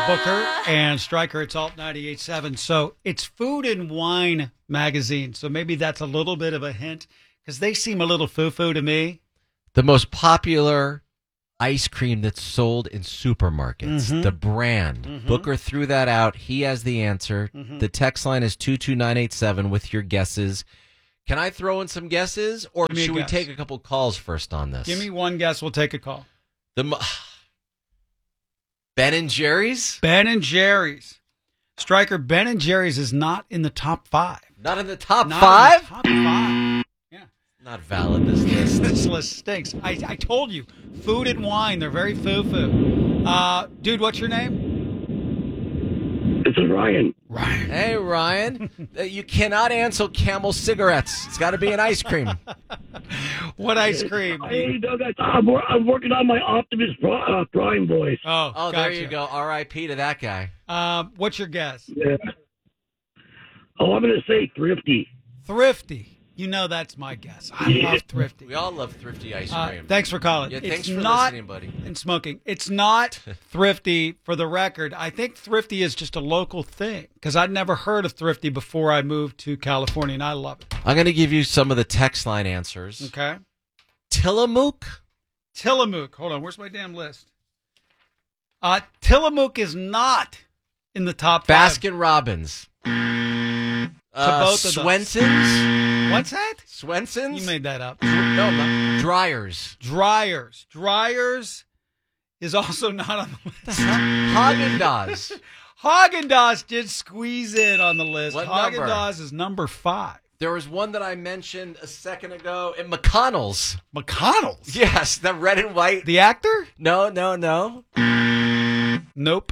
Booker and Stryker. It's Alt 98.7. So it's Food and Wine magazine. So maybe that's a little bit of a hint because they seem a little foo-foo to me. The most popular ice cream that's sold in supermarkets, the brand. Booker threw that out. He has the answer. The text line is 22987 with your guesses. Can I throw in some guesses, or should we take a couple calls first on this? Give me one guess. We'll take a call. Ben & Jerry's? Ben & Jerry's. Stryker, Ben & Jerry's is not in the top 5. Not in the top Not 5? in the top 5. Yeah. Not valid, this list. This list stinks. I told you. Food and Wine. They're very foo-foo. Dude, what's your name? This is Ryan. Ryan. Hey, Ryan. You cannot answer Camel cigarettes. It's got to be an ice cream. What ice cream? Hey, Doug, I'm working on my Optimus Prime voice. Oh, gotcha. There you go. R.I.P. to that guy. What's your guess? Yeah. Oh, I'm going to say Thrifty. Thrifty. You know that's my guess. I love Thrifty. We all love Thrifty ice cream. Thanks for calling. Yeah, thanks it's for not, listening, buddy. And smoking. It's not Thrifty for the record. I think Thrifty is just a local thing because I'd never heard of Thrifty before I moved to California, and I love it. I'm going to give you some of the text line answers. Okay. Tillamook? Tillamook. Hold on. Where's my damn list? Tillamook is not in the top 5. Baskin Robbins. both of those. Swenson's? What's that? Swenson's? You made that up. No, not Dryers. Dryers. Dryers is also not on the list. Haagen-Dazs. Haagen-Dazs did squeeze in on the list. What number? Haagen-Dazs is number 5. There was one that I mentioned a second ago at McConnell's. McConnell's? Yes, the red and white. The actor? No. Nope.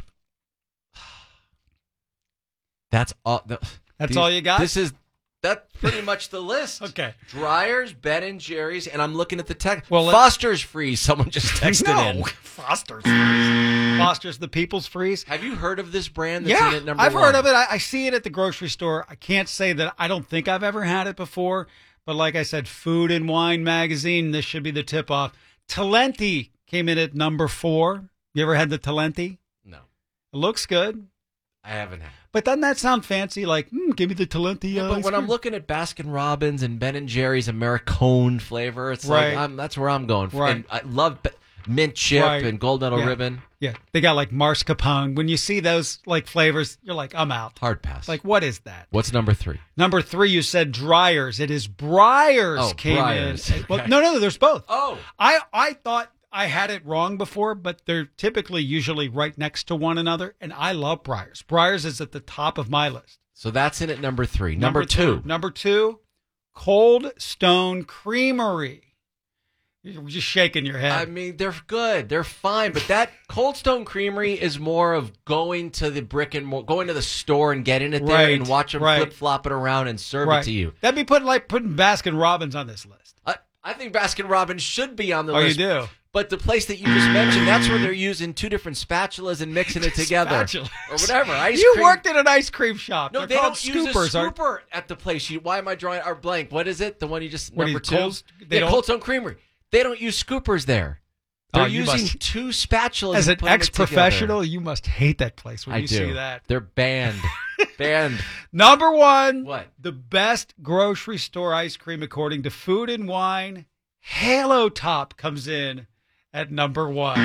That's all. That's all you got? That's pretty much the list. Okay. Dryers, Ben & Jerry's, and I'm looking at the text. Well, Foster's Freeze. Someone just texted in. No, Foster's Freeze. Foster's the People's Freeze. Have you heard of this brand that's in at number 1? I've heard of it. I see it at the grocery store. I can't say that I don't think I've ever had it before, but like I said, Food and Wine magazine, this should be the tip-off. Talenti came in at number 4. You ever had the Talenti? No. It looks good. I haven't had it. But doesn't that sound fancy? Like, give me the Talenti. But when I'm looking at Baskin Robbins and Ben & Jerry's Americone flavor, it's like that's where I'm going. Right. And I love mint chip and gold medal ribbon. Yeah, they got like mascarpone. When you see those like flavors, you're like, I'm out. Hard pass. Like, what is that? What's number 3? Number 3, you said Dryers. It is Breyers. Oh, came Breyers. in. Well, no, there's both. Oh. I thought I had it wrong before, but they're typically usually right next to one another, and I love Breyers. Breyers is at the top of my list. So that's in at number 3. Number 2. Number 2, Cold Stone Creamery. You're just shaking your head. I mean, they're good. They're fine. But that Cold Stone Creamery is more of going to the going to the store and getting it there and watch them flip-flop it around and serve it to you. That'd be putting Baskin Robbins on this list. I think Baskin Robbins should be on the Oh, list. you do? But the place that you just mentioned, that's where they're using 2 different spatulas and mixing it together. Or whatever. You worked at an ice cream shop. No, They're they called don't use a scoopers, scooper at the place. Why am I drawing our blank? What is it? The one you just, number 2? Cold Stone Creamery. They don't use scoopers there. They're using 2 spatulas. As an ex-professional, you must hate that place when you see that. They're banned. Banned. Number 1. What? The best grocery store ice cream according to Food and Wine. Halo Top comes in at number 1.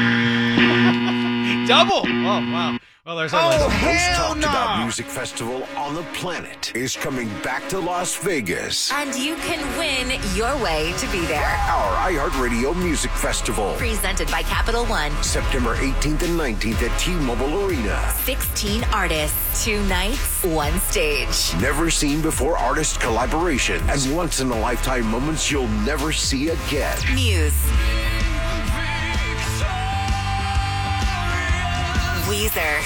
Double. Oh, wow. Well, there's our list. The most talked about music festival on the planet is coming back to Las Vegas. And you can win your way to be there. Our iHeartRadio Music Festival. Presented by Capital One. September 18th and 19th at T-Mobile Arena. 16 artists, 2 nights, 1 stage. Never seen before artist collaboration and once-in-a-lifetime moments you'll never see again. Muse. Weezer.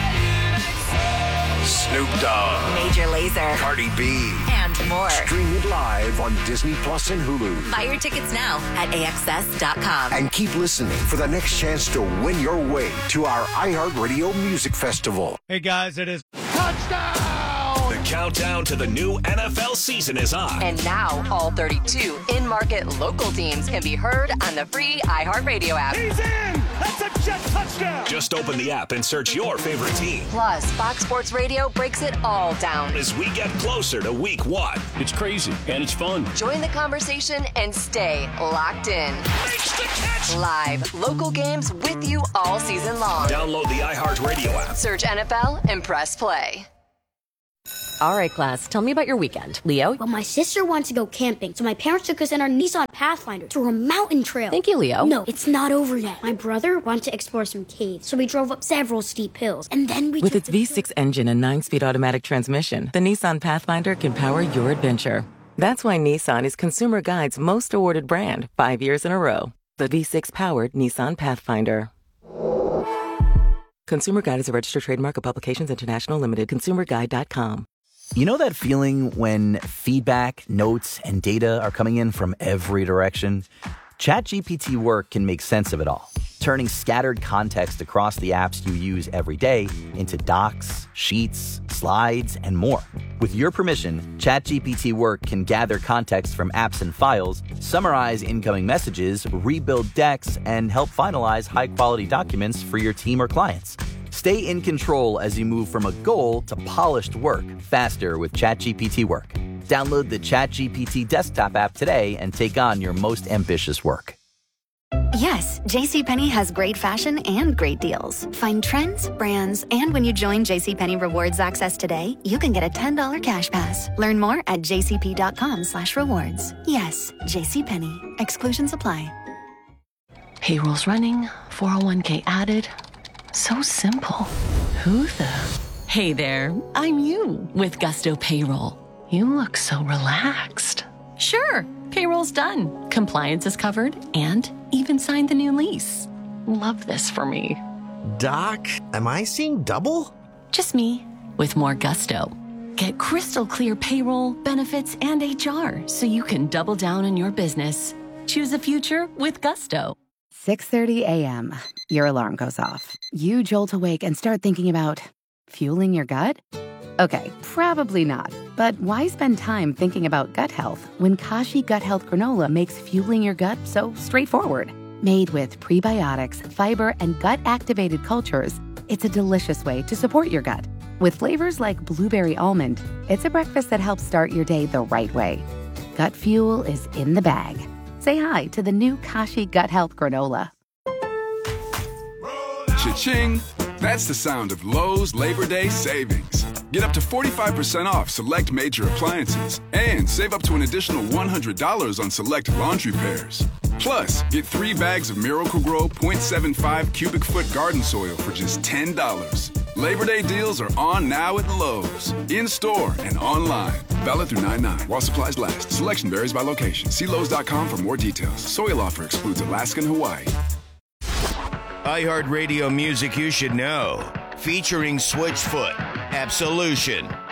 Snoop Dogg. Major Lazer. Cardi B. And more. Stream it live on Disney Plus and Hulu. Buy your tickets now at AXS.com. And keep listening for the next chance to win your way to our iHeartRadio Music Festival. Hey, guys, it is touchdown! The Countdown to the new NFL season is on. And now, all 32 in-market local teams can be heard on the free iHeartRadio app. He's in! That's a Jet touchdown! Just open the app and search your favorite team. Plus, Fox Sports Radio breaks it all down. As we get closer to week 1. It's crazy, and it's fun. Join the conversation and stay locked in. Makes the catch! Live, local games with you all season long. Download the iHeartRadio app. Search NFL and press play. All right, class, tell me about your weekend. Leo? Well, my sister wanted to go camping, so my parents took us in our Nissan Pathfinder through a mountain trail. Thank you, Leo. No, it's not over yet. My brother wanted to explore some caves, so we drove up several steep hills, and then we With its V6 engine and 9-speed automatic transmission, the Nissan Pathfinder can power your adventure. That's why Nissan is Consumer Guide's most awarded brand 5 years in a row. The V6-powered Nissan Pathfinder. Consumer Guide is a registered trademark of Publications International Limited. ConsumerGuide.com. You know that feeling when feedback, notes, and data are coming in from every direction? ChatGPT Work can make sense of it all, turning scattered context across the apps you use every day into docs, sheets, slides, and more. With your permission, ChatGPT Work can gather context from apps and files, summarize incoming messages, rebuild decks, and help finalize high-quality documents for your team or clients. Stay in control as you move from a goal to polished work faster with ChatGPT Work. Download the ChatGPT desktop app today and take on your most ambitious work. Yes, JCPenney has great fashion and great deals. Find trends, brands, and when you join JCPenney Rewards Access today, you can get a $10 cash pass. Learn more at jcp.com/rewards. Yes, JCPenney. Exclusions apply. Payroll's running, 401k added. So simple. Who the? Hey there, I'm you with Gusto Payroll. You look so relaxed. Sure, payroll's done. Compliance is covered and even signed the new lease. Love this for me. Doc, am I seeing double? Just me with more Gusto. Get crystal clear payroll, benefits, and HR so you can double down on your business. Choose a future with Gusto. 6:30 a.m. Your alarm goes off. You jolt awake and start thinking about fueling your gut? Okay, probably not. But why spend time thinking about gut health when Kashi Gut Health Granola makes fueling your gut so straightforward? Made with prebiotics, fiber, and gut-activated cultures, it's a delicious way to support your gut. With flavors like blueberry almond, it's a breakfast that helps start your day the right way. Gut fuel is in the bag. Say hi to the new Kashi Gut Health Granola. Cha-ching! That's the sound of Lowe's Labor Day savings. Get up to 45% off select major appliances and save up to an additional $100 on select laundry pairs. Plus, get 3 bags of Miracle-Gro 0.75 cubic foot garden soil for just $10. Labor Day deals are on now at Lowe's, in-store and online. Valid through 9/9 while supplies last. Selection varies by location. See Lowe's.com for more details. Soil offer excludes Alaska and Hawaii. iHeartRadio music you should know. Featuring Switchfoot, Absolution,